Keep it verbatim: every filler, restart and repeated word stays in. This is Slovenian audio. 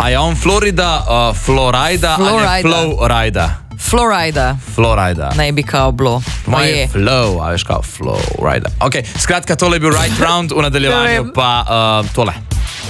a je on Florida, uh, Florida ali je Flowrida? Florida. Florida. Naj bi kao bilo. Moje je flow, a veš kao Flowrida. Ok, skratka, tole je bil right round, v nadaljevanju pa uh, tole.